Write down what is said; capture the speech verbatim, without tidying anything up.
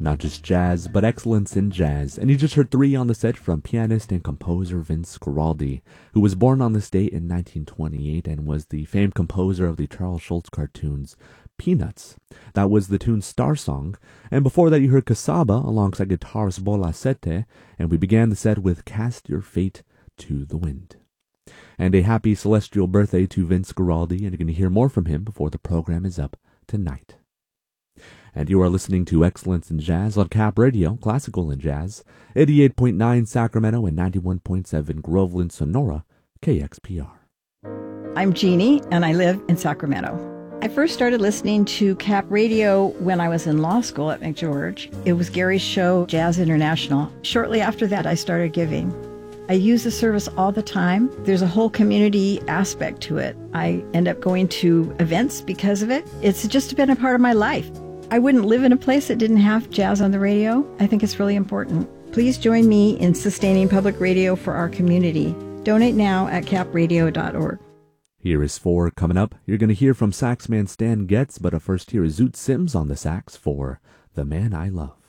Not just jazz, but excellence in jazz. And you just heard three on the set from pianist and composer Vince Guaraldi, who was born on this date in nineteen twenty-eight and was the famed composer of the Charles Schulz cartoons Peanuts. That was the tune Star Song. And before that you heard Casaba alongside guitarist Bola Sete, and we began the set with Cast Your Fate to the Wind. And a happy celestial birthday to Vince Guaraldi, and you're going to hear more from him before the program is up tonight. And you are listening to Excellence in Jazz on Cap Radio, Classical and Jazz, eighty-eight point nine Sacramento and ninety-one point seven Groveland, Sonora, K X P R. I'm Jeannie, and I live in Sacramento. I first started listening to Cap Radio when I was in law school at McGeorge. It was Gary's show, Jazz International. Shortly after that, I started giving. I use the service all the time. There's a whole community aspect to it. I end up going to events because of it. It's just been a part of my life. I wouldn't live in a place that didn't have jazz on the radio. I think it's really important. Please join me in sustaining public radio for our community. Donate now at cap radio dot org. Here is four coming up. You're going to hear from saxman Stan Getz, but first here is Zoot Sims on the sax for The Man I Love.